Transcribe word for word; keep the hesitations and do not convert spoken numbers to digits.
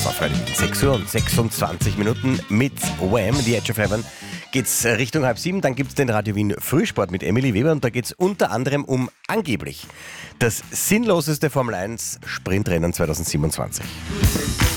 So, Freunde, sechs Uhr und sechsundzwanzig Minuten mit Wham, The Edge of Heaven. Geht's Richtung halb sieben, dann gibt's den Radio Wien Frühsport mit Emily Weber und da geht's unter anderem um angeblich das sinnloseste Formel eins Sprintrennen zwanzig siebenundzwanzig.